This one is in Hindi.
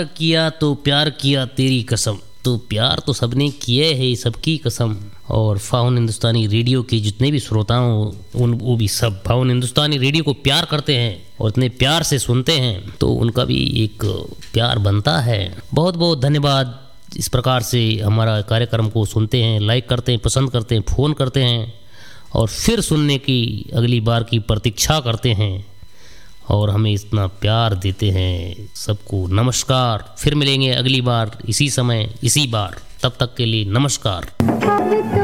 किया तो प्यार किया तेरी कसम। तो प्यार तो सबने किए है, सबकी कसम। और फाउन हिंदुस्तानी रेडियो के जितने भी श्रोताओं उन वो भी सब फाउन हिंदुस्तानी रेडियो को प्यार करते हैं और इतने प्यार से सुनते हैं, तो उनका भी एक प्यार बनता है। बहुत बहुत धन्यवाद। इस प्रकार से हमारा कार्यक्रम को सुनते हैं, लाइक करते हैं, पसंद करते हैं, फ़ोन करते हैं और फिर सुनने की अगली बार की प्रतीक्षा करते हैं और हमें इतना प्यार देते हैं। सबको नमस्कार। फिर मिलेंगे अगली बार इसी समय इसी बार। तब तक के लिए नमस्कार।